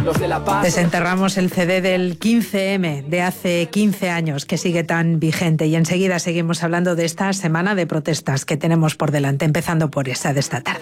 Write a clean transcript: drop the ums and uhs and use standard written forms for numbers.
los de La Paz. Desenterramos el CD del 15M de hace 15 años, que sigue tan vigente, y enseguida seguimos hablando de esta semana de protestas que tenemos por delante, empezando por esa de esta tarde.